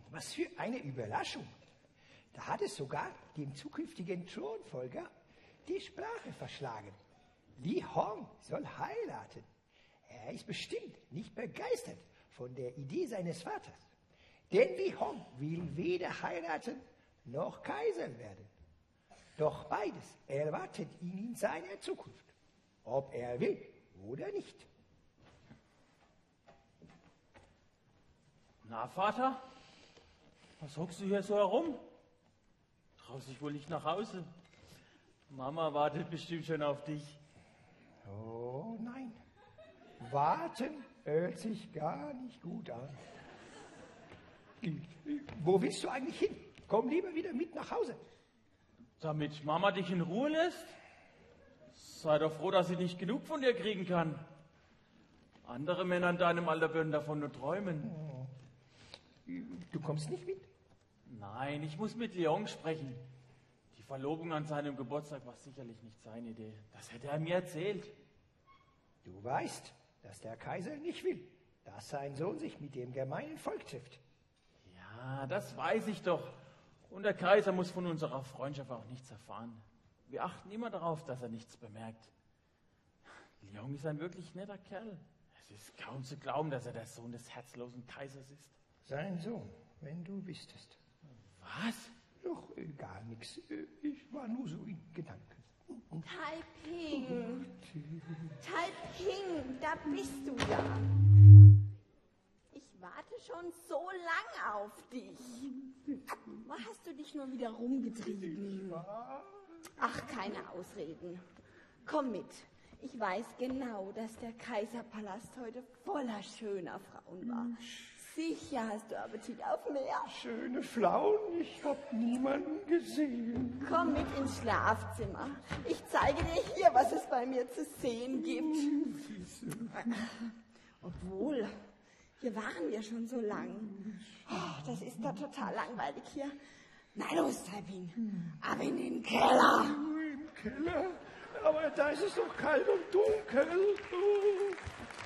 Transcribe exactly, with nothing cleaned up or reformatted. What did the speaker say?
Was für eine Überraschung. Da hat es sogar dem zukünftigen Thronfolger die Sprache verschlagen. Li Hong soll heiraten. Er ist bestimmt nicht begeistert von der Idee seines Vaters. Denn Li Hong will weder heiraten noch Kaiser werden. Doch beides erwartet ihn in seiner Zukunft, ob er will oder nicht. Na, Vater, was hockst du hier so herum? Traust dich wohl nicht nach Hause? Mama wartet bestimmt schon auf dich. Oh nein, warten hört sich gar nicht gut an. Wo willst du eigentlich hin? Komm lieber wieder mit nach Hause. Damit Mama dich in Ruhe lässt? Sei doch froh, dass sie nicht genug von dir kriegen kann. Andere Männer in deinem Alter würden davon nur träumen. Du kommst nicht mit? Nein, ich muss mit Leon sprechen. Die Verlobung an seinem Geburtstag war sicherlich nicht seine Idee. Das hätte er mir erzählt. Du weißt, dass der Kaiser nicht will, dass sein Sohn sich mit dem gemeinen Volk trifft. Ja, das weiß ich doch. Und der Kaiser muss von unserer Freundschaft auch nichts erfahren. Wir achten immer darauf, dass er nichts bemerkt. Leon ist ein wirklich netter Kerl. Es ist kaum zu glauben, dass er der Sohn des herzlosen Kaisers ist. Sein Sohn, wenn du wüsstest. Was? Doch, äh, gar nichts. Äh, ich war nur so in Gedanken. Taiping, Taiping, da bist du ja. Ich warte schon so lang auf dich. Wo hast du dich nur wieder rumgetrieben? Ach, keine Ausreden. Komm mit. Ich weiß genau, dass der Kaiserpalast heute voller schöner Frauen war. Sicher hast du Appetit auf mehr. Schöne Frauen, ich hab niemanden gesehen. Komm mit ins Schlafzimmer. Ich zeige dir hier, was es bei mir zu sehen gibt. Obwohl, hier waren wir schon so lang. Oh, das ist doch total langweilig hier. Na los, Taiping, ab in den Keller. Im Keller? Aber da ist es doch kalt und dunkel.